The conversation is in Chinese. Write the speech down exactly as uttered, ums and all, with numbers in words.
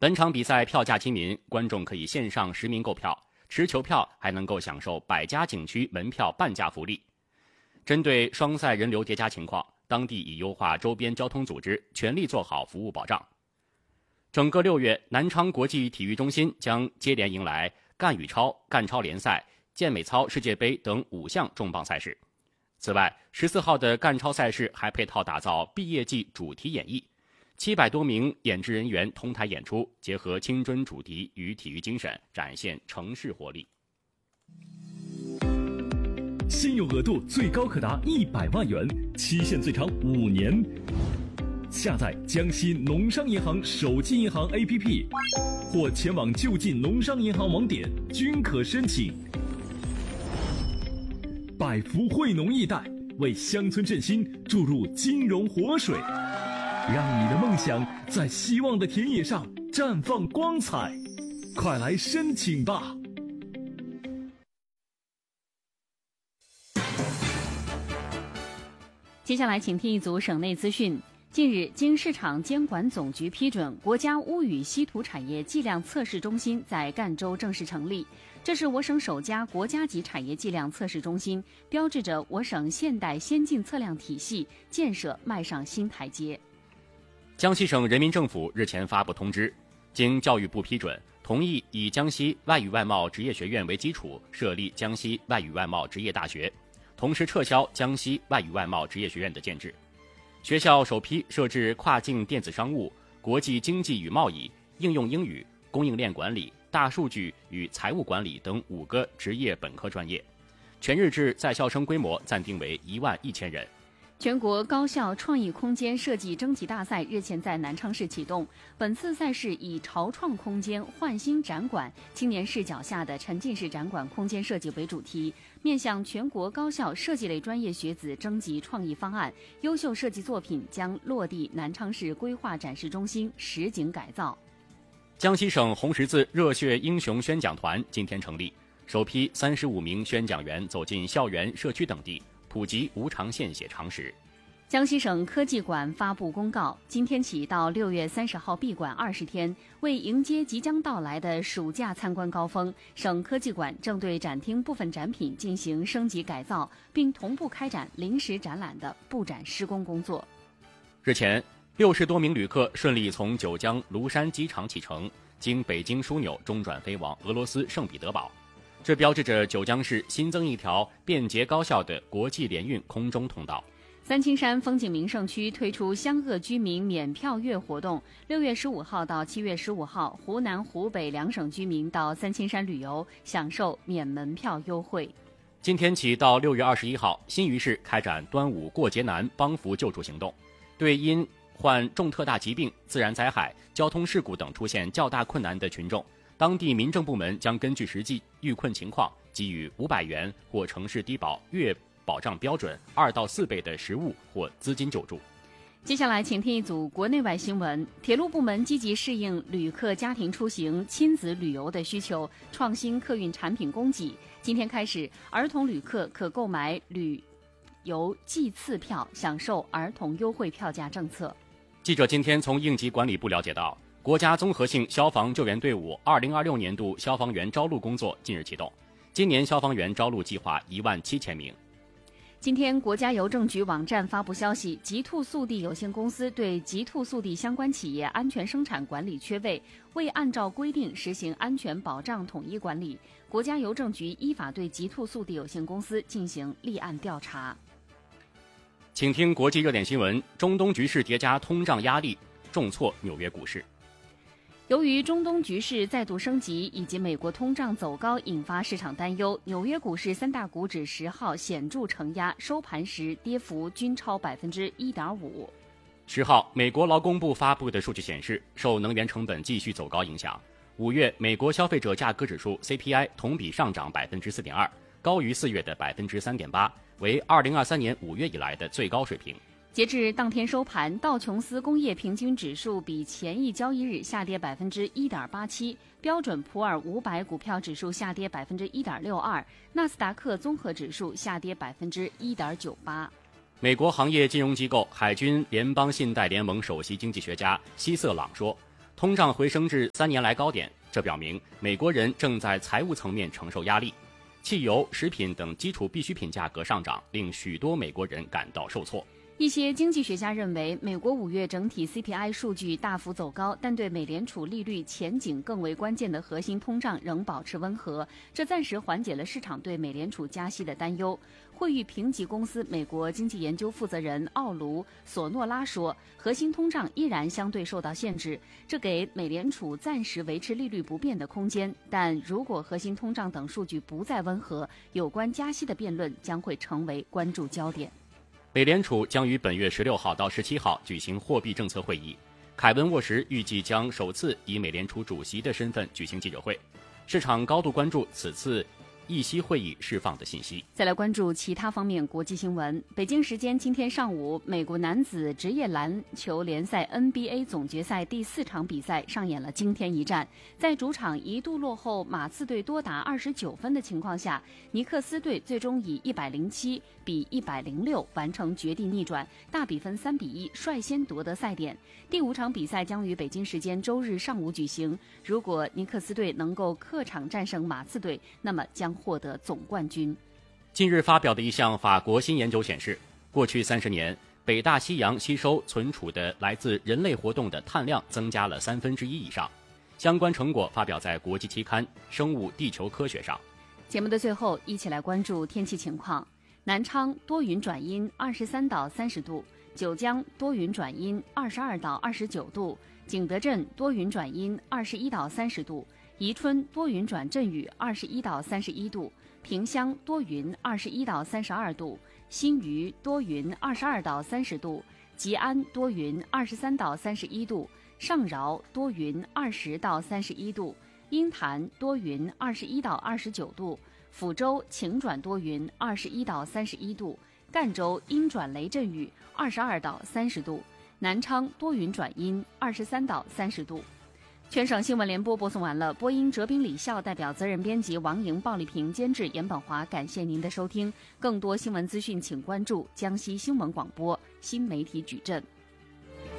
本场比赛票价亲民，观众可以线上实名购票，持球票还能够享受百家景区门票半价福利。针对双赛人流叠加情况，当地已优化周边交通组织，全力做好服务保障。整个六月，南昌国际体育中心将接连迎来赣羽超、赣超联赛、健美操世界杯等五项重磅赛事。此外，十四号的赣超赛事还配套打造毕业季主题演绎，七百多名演职人员同台演出，结合青春主题与体育精神，展现城市活力。 信用额度最高可达一百万元，期限最长五年。下载江西农商银行手机银行 A P P， 或前往就近农商银行网点均可申请。百福惠农易贷为乡村振兴注入金融活水，让你的梦想在希望的田野上绽放光彩。快来申请吧！ 接下来请听一组省内资讯。近日，经市场监管总局批准，国家乌语稀土产业计量测试中心在赣州正式成立。这是我省首家国家级产业计量测试中心，标志着我省现代先进测量体系建设迈上新台阶。 江西省人民政府日前发布通知，经教育部批准，同意以江西外语外贸职业学院为基础设立江西外语外贸职业大学，同时撤销江西外语外贸职业学院的建制。学校首批设置跨境电子商务、国际经济与贸易、应用英语、供应链管理、大数据与财务管理等五个职业本科专业，全日制在校生规模暂定为一万一千人。 全国高校创意空间设计征集大赛日前在南昌市启动。本次赛事以潮创空间、焕新展馆、青年视角下的沉浸式展馆空间设计为主题，面向全国高校设计类专业学子征集创意方案，优秀设计作品将落地南昌市规划展示中心实景改造。 江西省红十字热血英雄宣讲团今天成立，首批三十五名宣讲员走进校园、社区等地，普及无偿献血常识。 江西省科技馆发布公告，今天起到六月三十号闭馆二十天，为迎接即将到来的暑假参观高峰，省科技馆正对展厅部分展品进行升级改造，并同步开展临时展览的布展施工工作。 日前，六十多名旅客顺利从九江庐山机场启程，经北京枢纽中转飞往俄罗斯圣彼得堡。这标志着九江市新增一条便捷高效的国际联运空中通道。 三清山风景名胜区推出湘鄂居民免票月活动，六月十五号到七月十五号，湖南、湖北两省居民到三清山旅游，享受免门票优惠。 今天起到六月二十一号，新余市开展端午过节难帮扶救助行动，对因患重特大疾病、自然灾害、交通事故等出现较大困难的群众，当地民政部门将根据实际遇困情况，给予五百元或城市低保月保障标准二到四倍的实物或资金救助。 接下来，请听一组国内外新闻。铁路部门积极适应旅客家庭出行、亲子旅游的需求，创新客运产品供给。今天开始，儿童旅客可购买旅游季次票，享受儿童优惠票价政策。 记者今天从应急管理部了解到，国家综合性消防救援队伍二零二六年度消防员招录工作近日启动，今年消防员招录计划一万七千名。 今天，国家邮政局网站发布消息，极兔速递有限公司对极兔速递相关企业安全生产管理缺位，未按照规定实行安全保障统一管理，国家邮政局依法对极兔速递有限公司进行立案调查。 请听国际热点新闻：中东局势叠加通胀压力，重挫纽约股市。 由于中东局势再度升级以及美国通胀走高引发市场担忧，纽约股市三大股指十号显著承压，收盘时跌幅均超百分之一点五。 十号，美国劳工部发布的数据显示，受能源成本继续走高影响，五月美国消费者价格指数 C P I 同比上涨百分之四点二，高于四月的百分之三点八，为二零二三年五月以来的最高水平。 截至当天收盘，道琼斯工业平均指数比前一交易日下跌百分之一点八七，标准普尔五百股票指数下跌百分之一点六二，纳斯达克综合指数下跌百分之一点九八。 美国行业金融机构海军联邦信贷联盟首席经济学家希瑟朗说， 通胀回升至三年来高点，这表明美国人正在财务层面承受压力。汽油、食品等基础必需品价格上涨，令许多美国人感到受挫。 一些经济学家认为，美国五月整体 C P I 数据大幅走高，但对美联储利率前景更为关键的核心通胀仍保持温和，这暂时缓解了市场对美联储加息的担忧。惠誉评级公司美国经济研究负责人奥卢·索诺拉说，核心通胀依然相对受到限制，这给美联储暂时维持利率不变的空间。但如果核心通胀等数据不再温和，有关加息的辩论将会成为关注焦点。 美联储将于本月十六号到十七号举行货币政策会议，凯文·沃什预计将首次以美联储主席的身份举行记者会，市场高度关注此次议息会议释放的信息。 再来关注其他方面国际新闻。北京时间今天上午，美国男子职业篮球联赛 N B A 总决赛第四场比赛上演了惊天一战。在主场一度落后马刺队多达二十九分的情况下，尼克斯队最终以一百零七比一百零六完成绝地逆转，大比分三比一率先夺得赛点。第五场比赛将于北京时间周日上午举行。如果尼克斯队能够客场战胜马刺队，那么将获得总冠军。 近日发表的一项法国新研究显示，过去三十年，北大西洋吸收存储的来自人类活动的碳量增加了三分之一以上。相关成果发表在国际期刊《生物地球科学》上。 节目的最后，一起来关注天气情况。南昌多云转阴，二十三到三十度；九江多云转阴，二十二到二十九度；景德镇多云转阴，二十一到三十度；宜春多云转阵雨，二十一到三十一度；萍乡多云，二十一到三十二度；新余多云，二十二到三十度；吉安多云，二十三到三十一度；上饶多云，二十到三十一度；鹰潭多云，二十一到二十九度；抚州晴转多云，二十一到三十一度；赣州阴转雷阵雨，二十二到三十度；南昌多云转阴，二十三到三十度。全省新闻联播播送完了，播音哲斌、李笑代表责任编辑王莹、鲍丽萍，监制严本华，感谢您的收听。更多新闻资讯，请关注江西新闻广播新媒体矩阵。